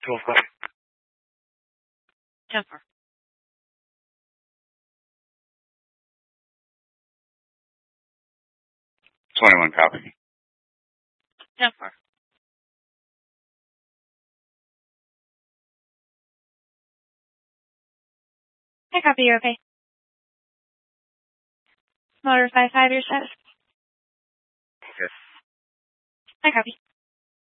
12 copy. 10-4. 21 copy. 10-4. I copy, you're okay. Motor 5-5, you're set. Yes. I copy.